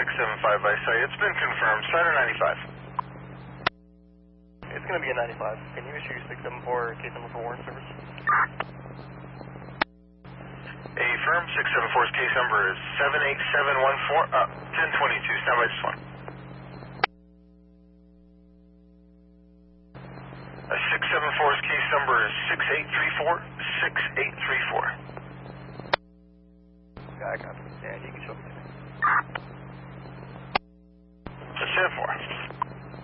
675 by site. It's been confirmed. Cider 95. It's going to be a 95. Can you issue 674 case number for warrant service? Affirm. 674's case number is 78714. 1022. Stand by just one. 674's case number is 6834. 6834.